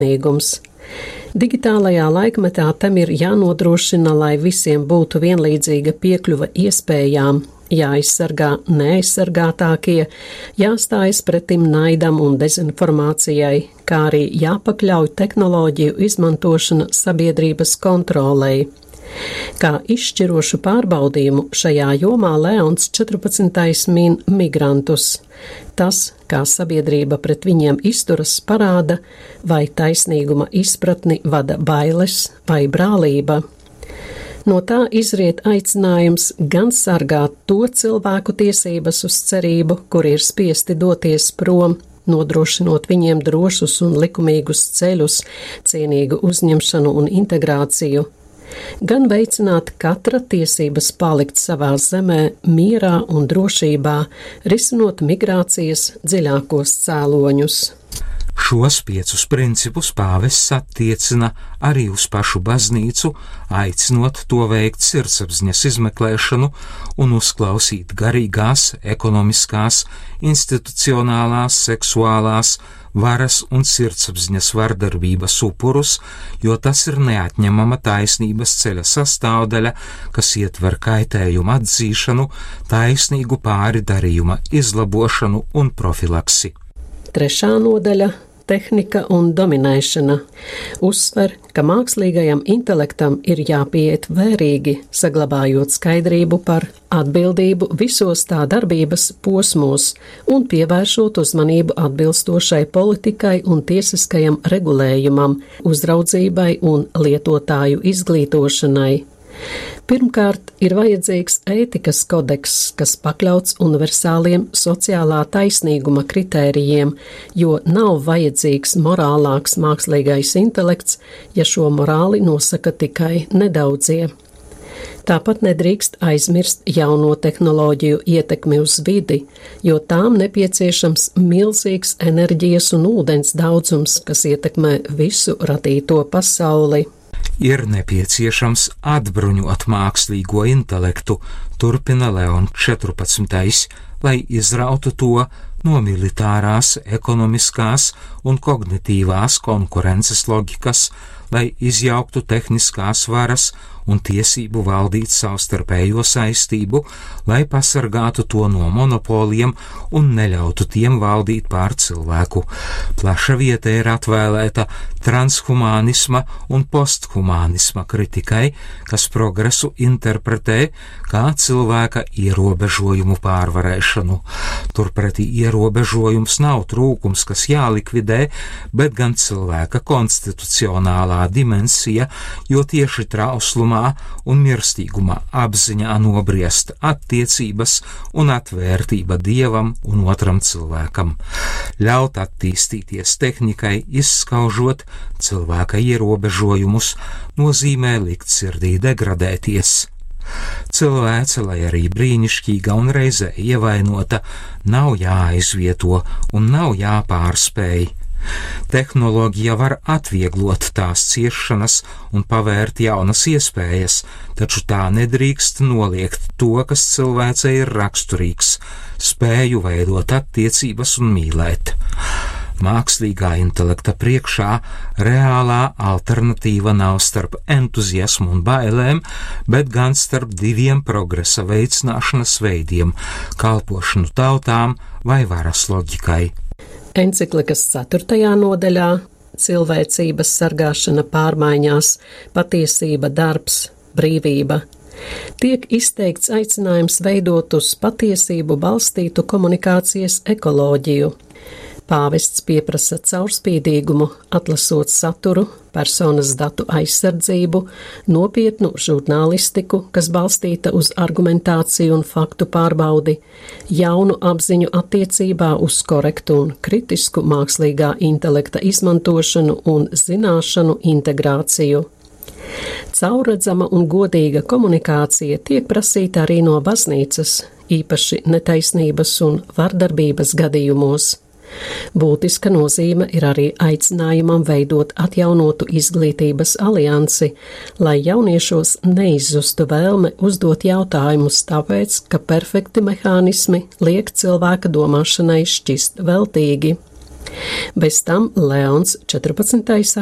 Digitālajā laikmetā tam ir jānodrošina, lai visiem būtu vienlīdzīga piekļuva iespējām, jāaizsargā neaizsargātākie, jāstājas pretim naidam un dezinformācijai, kā arī jāpakļauj tehnoloģiju izmantošana sabiedrības kontrolei. Kā izšķirošu pārbaudījumu šajā jomā Leons 14. min migrantus. Tas, kā sabiedrība pret viņiem izturas, parāda, vai taisnīguma izpratni vada bailes vai brālība. No tā izriet aicinājums gan sargāt to cilvēku tiesības uz cerību, kuri ir spiesti doties prom, nodrošinot viņiem drošus un likumīgus ceļus, cienīgu uzņemšanu un integrāciju, gan veicināt katra tiesības palikt savā zemē, mierā un drošībā, risinot migrācijas dziļākos cēloņus. Šos 5 principus pāvests attiecina arī uz pašu baznīcu, aicinot to veikt sirdsapziņas izmeklēšanu un uzklausīt garīgās, ekonomiskās, institucionālās, seksuālās, varas un sirdsapziņas vardarbības upurus, jo tas ir neatņemama taisnības ceļa sastāvdaļa, kas ietver kaitējumu atzīšanu, taisnīgu pāri darījuma izlabošanu un profilaksi. 3. nodaļa – tehnika un dominēšana. Uzsver, ka mākslīgajam intelektam ir jāpieiet vērīgi, saglabājot skaidrību par atbildību visos tā darbības posmos un pievēršot uzmanību atbilstošai politikai un tiesiskajam regulējumam, uzraudzībai un lietotāju izglītošanai. Pirmkārt, ir vajadzīgs ētikas kodeks, kas pakļauts universāliem sociālā taisnīguma kritērijiem, jo nav vajadzīgs morālāks mākslīgais intelekts, ja šo morāli nosaka tikai nedaudzie. Tāpat nedrīkst aizmirst jauno tehnoloģiju ietekmi uz vidi, jo tām nepieciešams milzīgs enerģijas un ūdens daudzums, kas ietekmē visu radīto pasauli. Ir nepieciešams atbruņot mākslīgo intelektu, turpina Leon 14., lai izrautu to no militārās, ekonomiskās un kognitīvās konkurences loģikas, lai izjauktu tehniskās varas un tiesību valdīt savstarpējo saistību, lai pasargātu to no monopoliem un neļautu tiem valdīt pār cilvēku. Plaša vieta ir atvēlēta transhumānisma un posthumānisma kritikai, kas progresu interpretē kā cilvēka ierobežojumu pārvarēšanu. Turpretī ierobežojums nav trūkums, kas jālikvidē, bet gan cilvēka konstitucionālā dimensija, jo tieši trauslumā un mirstīgumā apziņā nobriest attiecības un atvērtība Dievam un otram cilvēkam. Ļaut attīstīties tehnikai, izskaužot cilvēka ierobežojumus, nozīmē likt sirdī degradēties. Cilvēce, lai arī brīnišķīga un reizē ievainota, nav jāaizvieto un nav jāpārspēj. Tehnoloģija var atvieglot tās ciešanas un pavērt jaunas iespējas, taču tā nedrīkst noliegt to, kas cilvēcei ir raksturīgs – spēju veidot attiecības un mīlēt. Mākslīgā intelekta priekšā reālā alternatīva nav starp entuziasmu un bailēm, bet gan starp 2 progresa veicināšanas veidiem – kalpošanu tautām vai varas loģikai. Enciklikas 4. nodaļā cilvēcības sargāšana pārmaiņās, patiesība, darbs, brīvība. Tiek izteikts aicinājums veidot uz patiesību balstītu komunikācijas ekoloģiju. Pāvests pieprasa caurspīdīgumu, atlasot saturu, personas datu aizsardzību, nopietnu žurnālistiku, kas balstīta uz argumentāciju un faktu pārbaudi, jaunu apziņu attiecībā uz korektu un kritisku mākslīgā intelekta izmantošanu un zināšanu integrāciju. Caurredzama un godīga komunikācija tiek prasīta arī no baznīcas, īpaši netaisnības un vardarbības gadījumos. Būtiska nozīme ir arī aicinājumam veidot atjaunotu izglītības aliansi, lai jauniešos neizzustu vēlme uzdot jautājumus tāpēc, ka perfekti mehānismi liek cilvēka domāšanai šķist veltīgi. Bez tam Leons 14.